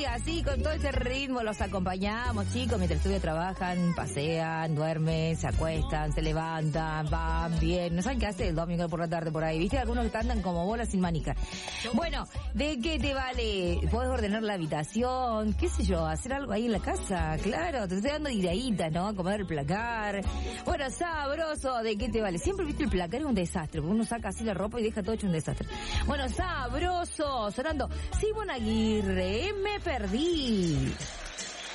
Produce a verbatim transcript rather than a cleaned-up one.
así, con todo ese ritmo, los acompañamos, chicos, mientras estudian, trabajan, pasean, duermen, se acuestan, se levantan, van bien. No saben qué hacer el domingo por la tarde por ahí, ¿viste? Algunos que andan como bolas sin manica. Bueno, ¿de qué te vale? Podés ordenar la habitación, qué sé yo, hacer algo ahí en la casa, claro, te estoy dando ideaditas, ¿no? Acomodar el placar. Bueno, sabroso, ¿de qué te vale? Siempre, viste, el placar es un desastre, porque uno saca así la ropa y deja todo hecho un desastre. Bueno, sabroso, sonando Simón Aguirre, me perdí.